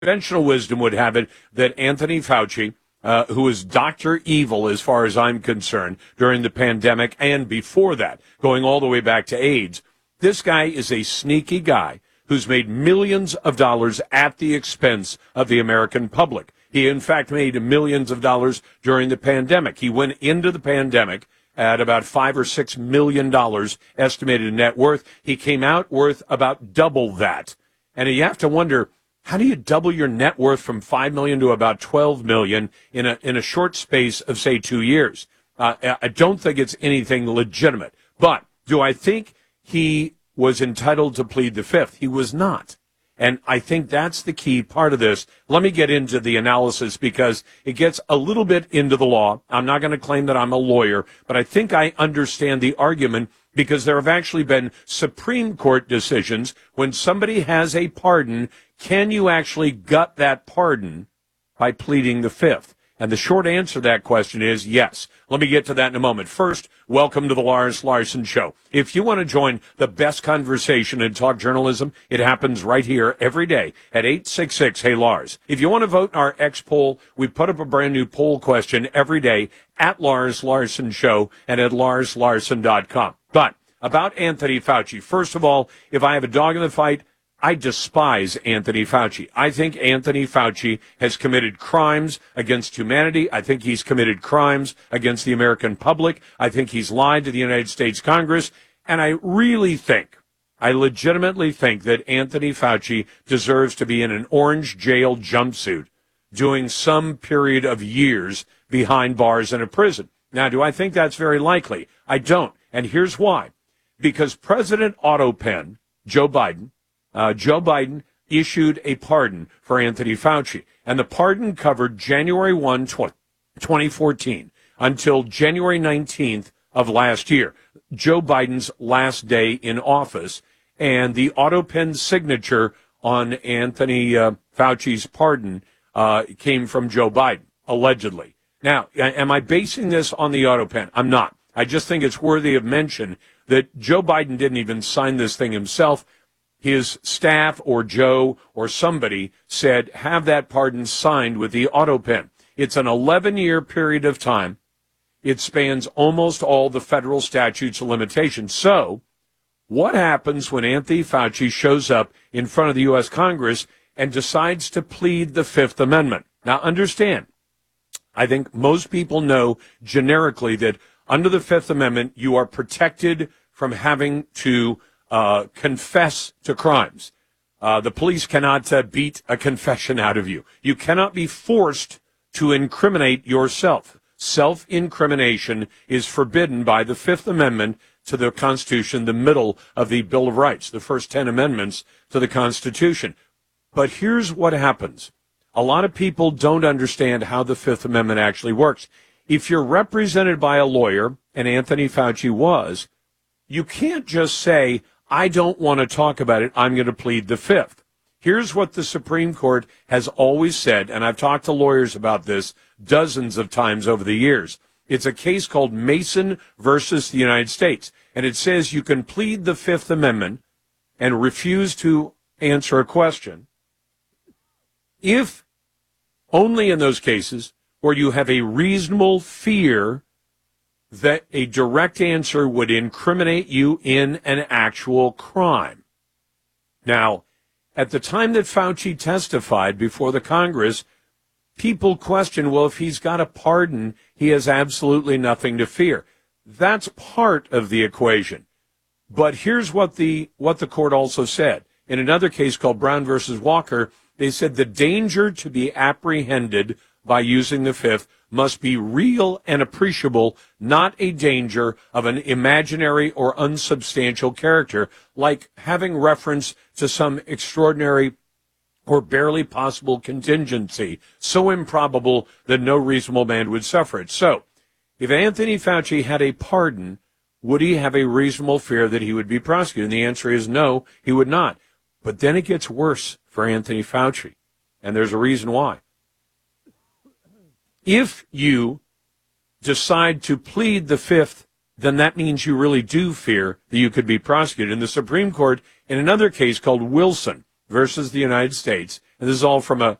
Conventional wisdom would have it that Anthony Fauci, who is Dr. Evil as far as I'm concerned, during the pandemic and before that, going all the way back to AIDS, this guy is a sneaky guy who's made millions of dollars at the expense of the American public. He, in fact, made millions of dollars during the pandemic. He went into the pandemic at about $5 or $6 million estimated net worth. He came out worth about double that. And you have to wonder, how do you double your net worth from $5 million to about $12 million in a short space of, say, 2 years? I don't think it's anything legitimate. But do I think he was entitled to plead the fifth? He was not. And I think that's the key part of this. Let me get into the analysis because it gets a little bit into the law. I'm not going to claim that I'm a lawyer, but I think I understand the argument because there have actually been Supreme Court decisions when somebody has a pardon, can you actually gut that pardon by pleading the fifth? And the short answer to that question is yes. Let me get to that in a moment. First, welcome to the Lars Larson Show. If you want to join the best conversation in talk journalism, it happens right here every day at 866-HEY-LARS. If you want to vote in our X poll, we put up a brand new poll question every day at Lars Larson Show and at larslarson.com. But about Anthony Fauci, first of all, if I have a dog in the fight, I despise Anthony Fauci. I think Anthony Fauci has committed crimes against humanity. I think he's committed crimes against the American public. I think he's lied to the United States Congress. And I legitimately think that Anthony Fauci deserves to be in an orange jail jumpsuit doing some period of years behind bars in a prison. Now, do I think that's very likely? I don't. And here's why. Because President Autopen, Joe Biden issued a pardon for Anthony Fauci. And the pardon covered January 1, 2014 until January 19th of last year, Joe Biden's last day in office. And the Autopen signature on Anthony Fauci's pardon came from Joe Biden, allegedly. Now, am I basing this on the Autopen? I'm not. I just think it's worthy of mention that Joe Biden didn't even sign this thing himself. His staff or Joe or somebody said, have that pardon signed with the Autopen. It's an 11-year period of time. It spans almost all the federal statutes of limitations. So what happens when Anthony Fauci shows up in front of the U.S. Congress and decides to plead the Fifth Amendment? Now, understand, I think most people know generically that under the Fifth Amendment, you are protected from having to confess to crimes. The police cannot beat a confession out of you. You cannot be forced to incriminate yourself. Self-incrimination is forbidden by the Fifth Amendment to the Constitution, the middle of the Bill of Rights, the first 10 amendments to the Constitution. But here's what happens. A lot of people don't understand how the Fifth Amendment actually works. If you're represented by a lawyer, and Anthony Fauci was, you can't just say, I don't want to talk about it, I'm going to plead the Fifth. Here's what the Supreme Court has always said, and I've talked to lawyers about this dozens of times over the years. It's a case called Mason versus the United States, and it says you can plead the Fifth Amendment and refuse to answer a question if only in those cases where you have a reasonable fear that a direct answer would incriminate you in an actual crime. Now, at the time that Fauci testified before the Congress, people question, well, if he's got a pardon, he has absolutely nothing to fear. That's part of the equation. But here's what the court also said. In another case called Brown versus Walker, they said the danger to be apprehended by using the Fifth must be real and appreciable, not a danger of an imaginary or unsubstantial character, like having reference to some extraordinary or barely possible contingency, so improbable that no reasonable man would suffer it. So, if Anthony Fauci had a pardon, would he have a reasonable fear that he would be prosecuted? And the answer is no, he would not. But then it gets worse for Anthony Fauci, and there's a reason why. If you decide to plead the Fifth, then that means you really do fear that you could be prosecuted. And the Supreme Court, in another case called Wilson versus the United States, And this is all from a